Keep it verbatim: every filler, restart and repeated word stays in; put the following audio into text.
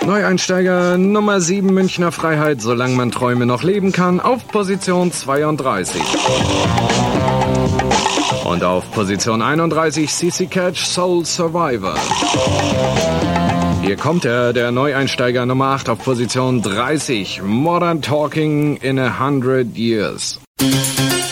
Neueinsteiger Nummer sieben, Münchner Freiheit, solange man Träume noch leben kann, auf Position zweiunddreißig. Und auf Position einunddreißig, C C Catch, Soul Survivor. Hier kommt er, der Neueinsteiger Nummer acht auf Position dreißig, Modern Talking in a Hundred Years.